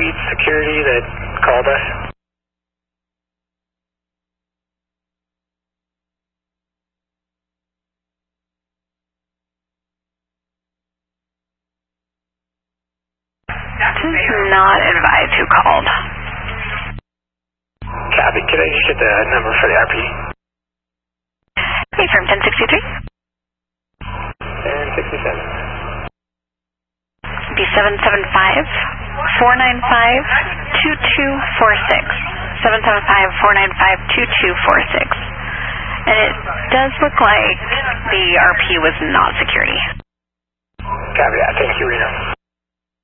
Suite Security that called us? This is not advised who called. Copy. Could I just get the number for the RP? Hey, from 1063. 1067. Be 775-495-2246. 775-495-2246. And it does look like the RP was not security. Copy that. Thank you, Reno.